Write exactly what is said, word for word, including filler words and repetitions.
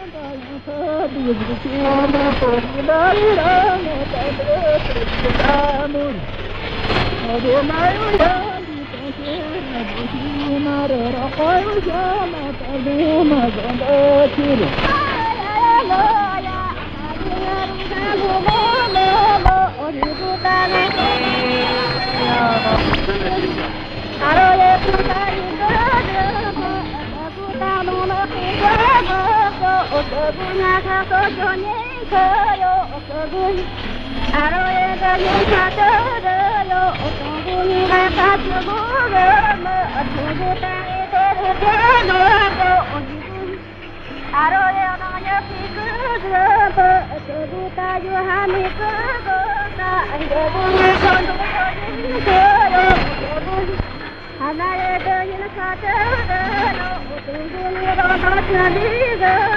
Hãy subscribe cho kênh Ghiền Mì Gõ để không bỏ lỡ những video hấp dẫn.